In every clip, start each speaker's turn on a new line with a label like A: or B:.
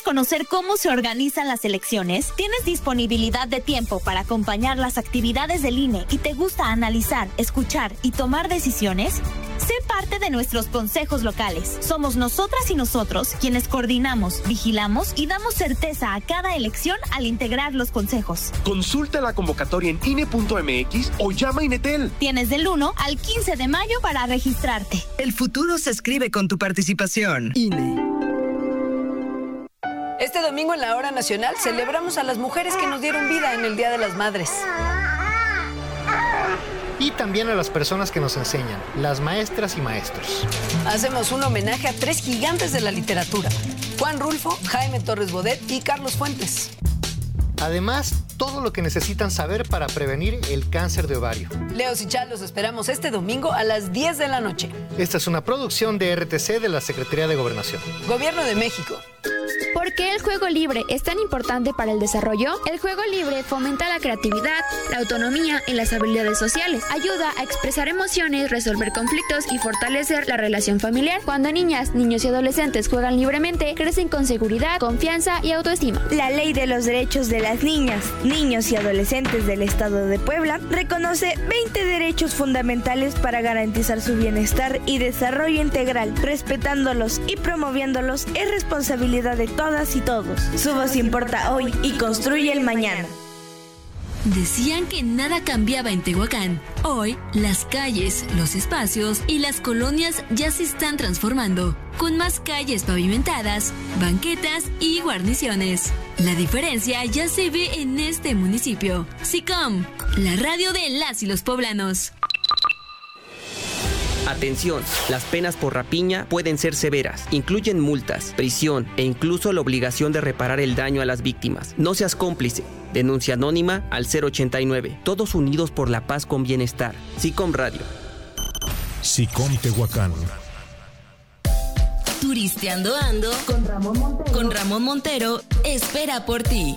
A: conocer cómo se organizan las elecciones? ¿Tienes disponibilidad de tiempo para acompañar las actividades del INE y te gusta analizar, escuchar y tomar decisiones? Sé parte de nuestros consejos locales. Somos nosotras y nosotros quienes coordinamos, vigilamos y damos certeza a cada elección al integrar los consejos.
B: Consulta la convocatoria en INE.mx o llama a Inetel.
A: Tienes del 1 al 15 de mayo para registrarte.
C: El futuro se escribe con tu participación. INE.
D: Este domingo en la Hora Nacional celebramos a las mujeres que nos dieron vida en el Día de las Madres.
E: Y también a las personas que nos enseñan, las maestras y maestros.
D: Hacemos un homenaje a 3 gigantes de la literatura: Juan Rulfo, Jaime Torres Bodet y Carlos Fuentes.
E: Además, todo lo que necesitan saber para prevenir el cáncer de ovario.
D: Leos y Chal, los esperamos este domingo a las 10 de la noche.
E: Esta es una producción de RTC de la Secretaría de Gobernación.
D: Gobierno de México.
F: ¿Por qué el juego libre es tan importante para el desarrollo? El juego libre fomenta la creatividad, la autonomía y las habilidades sociales. Ayuda a expresar emociones, resolver conflictos y fortalecer la relación familiar. Cuando niñas, niños y adolescentes juegan libremente, crecen con seguridad, confianza y autoestima.
G: La Ley de los Derechos de las Niñas, Niños y Adolescentes del Estado de Puebla reconoce 20 derechos fundamentales para garantizar su bienestar y desarrollo integral. Respetándolos y promoviéndolos es responsabilidad de todas y todos. Su voz importa hoy y construye el mañana.
H: Decían que nada cambiaba en Tehuacán. Hoy, las calles, los espacios y las colonias ya se están transformando, con más calles pavimentadas, banquetas y guarniciones. La diferencia ya se ve en este municipio. SICOM, la radio de las y los poblanos.
I: Atención, las penas por rapiña pueden ser severas. Incluyen multas, prisión e incluso la obligación de reparar el daño a las víctimas. No seas cómplice. Denuncia anónima al 089. Todos unidos por la paz con bienestar. SICOM Radio.
J: SICOM Tehuacán.
H: Turisteando ando con Ramón Montero espera por ti.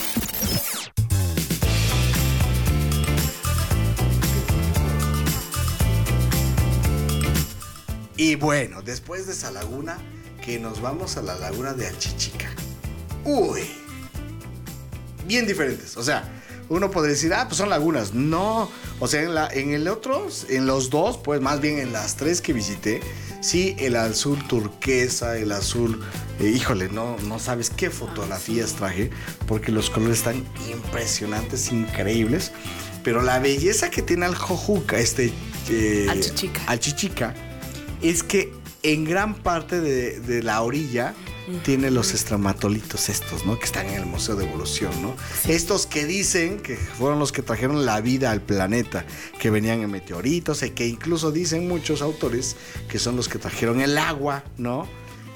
K: Y bueno, después de esa laguna, que nos vamos a la laguna de Alchichica. Uy, bien diferentes. O sea, uno podría decir, pues son lagunas. No, o sea, en los dos, pues más bien en las 3 que visité, sí, el azul turquesa, el azul, híjole, no sabes qué fotografías traje, porque los colores están impresionantes, increíbles. Pero la belleza que tiene Aljojuca, Alchichica, es que en gran parte de la orilla tiene los estramatolitos estos, ¿no? Que están en el Museo de Evolución, ¿no? Sí. Estos que dicen que fueron los que trajeron la vida al planeta, que venían en meteoritos, y que incluso dicen muchos autores que son los que trajeron el agua, ¿no?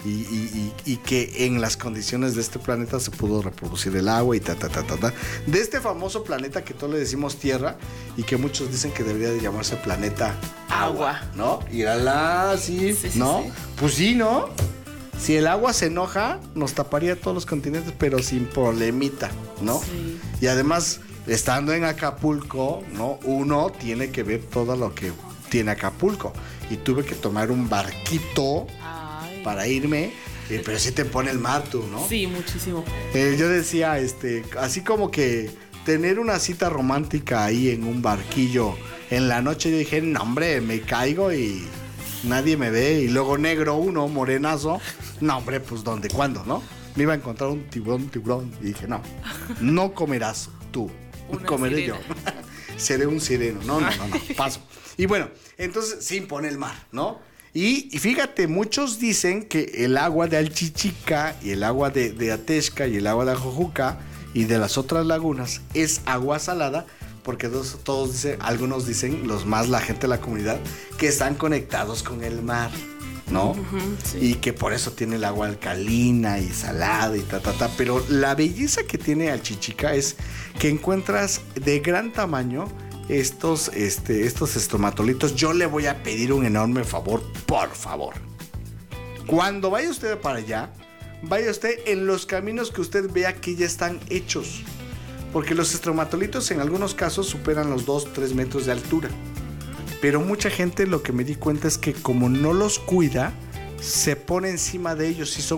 K: Y que en las condiciones de este planeta se pudo reproducir el agua y de este famoso planeta que todos le decimos Tierra y que muchos dicen que debería de llamarse planeta Agua, ¿no? Y sí, ¿no? Sí. Pues sí, ¿no? Si el agua se enoja, nos taparía todos los continentes, pero sin problemita, ¿no? Sí. Y además, estando en Acapulco, ¿no? Uno tiene que ver todo lo que tiene Acapulco. Y tuve que tomar un barquito para irme, pero sí te pone el mar tú, ¿no?
L: Sí, muchísimo.
K: Yo decía, así como que tener una cita romántica ahí en un barquillo en la noche, yo dije, no hombre, me caigo y nadie me ve, y luego negro uno, morenazo, no hombre, pues ¿dónde? ¿Cuándo? ¿No? Me iba a encontrar un tiburón, y dije, no comerás tú, comeré yo. Seré un sireno, no, paso. Y bueno, entonces sí impone el mar, ¿no? Y fíjate, muchos dicen que el agua de Alchichica y el agua de Atexca y el agua de Aljojuca y de las otras lagunas es agua salada, porque todos dicen, algunos dicen, la gente de la comunidad, que están conectados con el mar, ¿no? Sí. Y que por eso tiene el agua alcalina y salada y pero la belleza que tiene Alchichica es que encuentras de gran tamaño estos estramatolitos. Yo le voy a pedir un enorme favor, por favor. Cuando vaya usted para allá, vaya usted en los caminos que usted vea que ya están hechos. Porque los estramatolitos en algunos casos superan los 2-3 metros de altura. Pero mucha gente, lo que me di cuenta es que como no los cuida, se pone encima de ellos y son